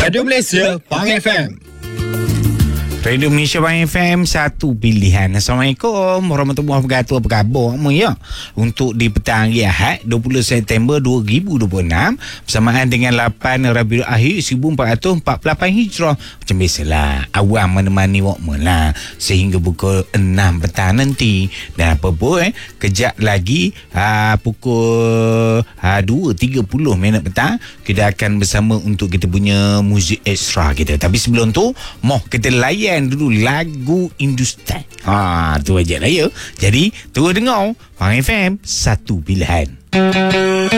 Radio Malaysia, Pang FM. Radio Malaysia Pang FM, satu pilihan. Assalamualaikum warahmatullahi wabarakatuh. Apa khabar kamu ya? Untuk di petang hari Ahad 20 September 2026 bersamaan dengan 8 Rabiul Akhir 1448 Hijrah. Macam biasalah, awam menemani wakmu lah sehingga pukul 6 petang nanti. Dan apa pun kejap lagi pukul 2.30 minit petang kita akan bersama untuk kita punya muzik ekstra kita. Tapi sebelum tu mau kita layan dulu lagu Hindustan. Tu aja lah ya. Jadi terus dengar Pang FM, satu pilihan.